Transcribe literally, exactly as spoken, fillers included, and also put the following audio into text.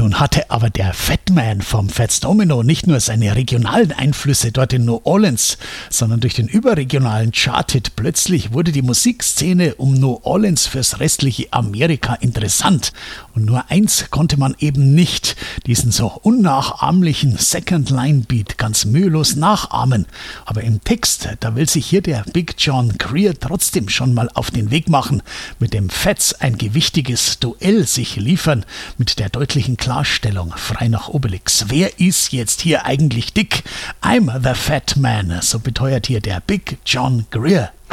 Nun hatte aber der Fat Man vom Fats Domino nicht nur seine regionalen Einflüsse dort in New Orleans, sondern durch den überregionalen Chart-Hit plötzlich wurde die Musikszene um New Orleans fürs restliche Amerika interessant. Und nur eins konnte man eben nicht, diesen so unnachahmlichen Second-Line-Beat ganz mühelos nachahmen. Aber im Text, da will sich hier der Big John Greer trotzdem schon mal auf den Weg machen, mit dem Fats ein gewichtiges Duell sich liefern, mit der deutlichen Klarstellung, frei nach Obelix. Wer ist jetzt hier eigentlich dick? I'm the Fat Man, so beteuert hier der Big John Greer.